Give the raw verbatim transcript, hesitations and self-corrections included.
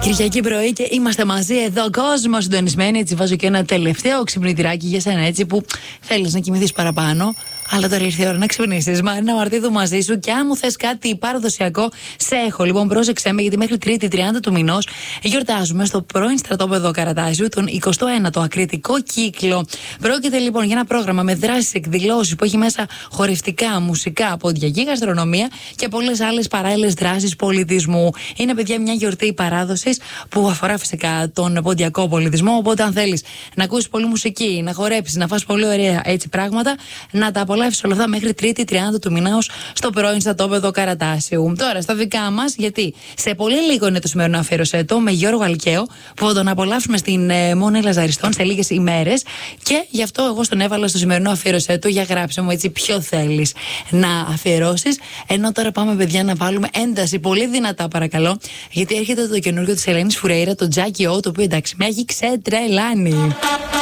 Κυριακή πρωί και είμαστε μαζί εδώ, κόσμο συντονισμένοι. Έτσι, βάζω και ένα τελευταίο ξυπνητηράκι για σένα, έτσι που θέλεις να κοιμηθείς παραπάνω. Αλλά τώρα ήρθε η ώρα να ξυπνήσεις. Μαρίνα Μαρτίδου μαζί σου. Και αν μου θες κάτι παραδοσιακό, σε έχω. Λοιπόν, πρόσεξε με, γιατί μέχρι Τρίτη τριάντα του μηνός γιορτάζουμε στο πρώην στρατόπεδο Καρατάσιου τον εικοστό ένατο ακριτικό κύκλο. Πρόκειται λοιπόν για ένα πρόγραμμα με δράσεις, εκδηλώσεις που έχει μέσα χορευτικά, μουσικά, ποντιακή γαστρονομία και πολλές άλλες παράλληλες δράσεις πολιτισμού. Είναι, παιδιά, μια γιορτή παράδοσης που αφορά φυσικά τον ποντιακό πολιτισμό. Οπότε, αν θέλεις να ακούσεις πολύ μουσική, να χορέψεις, να φας πολύ ωραία έτσι πράγματα, να τα απολαύσεις όλα αυτά μέχρι Τρίτη τριάντα του μηνός στο πρώην στρατόπεδο Καρατάσιου. Τώρα, στα δικά μας, γιατί σε πολύ λίγο είναι το σημερινό αφιερωσέτο με Γιώργο Αλκαίο, που θα τον απολαύσουμε στην ε, Μόνα Λαζαριστών σε λίγες ημέρες. Και γι' αυτό εγώ στον έβαλα στο σημερινό αφιερωσέτο για γράψε μου έτσι ποιο θέλεις να αφιερώσεις. Ενώ τώρα πάμε, παιδιά, να βάλουμε ένταση πολύ δυνατά, παρακαλώ, γιατί έρχεται το καινούργιο της Ελένης Φουρέιρα, το Τζάκι Ο, το οποίο εντάξει με έχει ξετρελάνει.